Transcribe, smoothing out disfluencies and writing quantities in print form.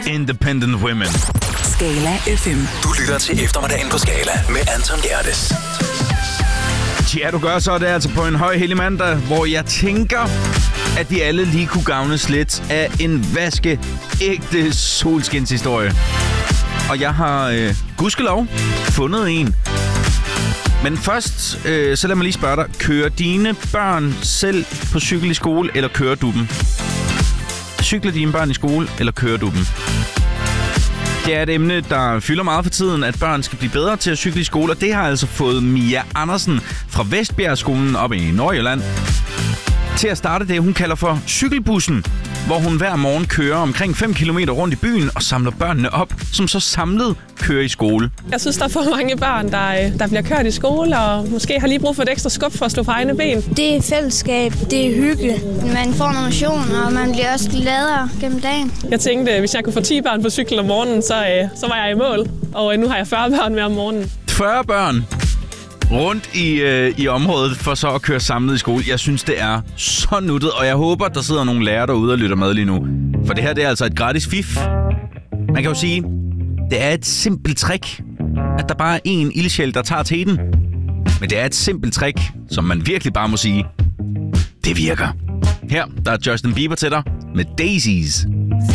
Independent Women. Skala FM. Du lytter til eftermiddagen på Skala med Anton Gerdes. Ja, du gør så det altså på en høj hellig mandag, hvor jeg tænker, at vi alle lige kunne gavnes lidt af en vaskeægte solskinshistorie. Og jeg har gudskelov fundet en. Men først, så lad mig lige spørge dig. Kører dine børn selv på cykel i skole, eller kører du dem? Cykler dine børn i skole, eller kører du dem? Det er et emne, der fylder meget for tiden, at børn skal blive bedre til at cykle i skole, og det har altså fået Mia Andersen fra Vestbjergskolen op i Nordjylland til at starte det, hun kalder for cykelbussen, hvor hun hver morgen kører omkring 5 km rundt i byen og samler børnene op, som så samlet kører i skole. Jeg synes, der er for mange børn, der bliver kørt i skole, og måske har lige brug for et ekstra skub for at stå på egne ben. Det er fællesskab, det er hygge. Man får noget motion, og man bliver også gladere gennem dagen. Jeg tænkte, hvis jeg kunne få 10 børn på cykel om morgenen, så var jeg i mål. Og nu har jeg 40 børn med om morgenen. 40 børn rundt i området for så at køre samlet i skole. Jeg synes, det er så nuttet, og jeg håber, der sidder nogle lærere derude og lytter med lige nu. For det her, det er altså et gratis fif. Man kan jo sige, det er et simpelt trick, at der bare er én ildsjæl, der tager teten. Men det er et simpelt trick, som man virkelig bare må sige, det virker. Her, der er Justin Bieber til dig med Daisies.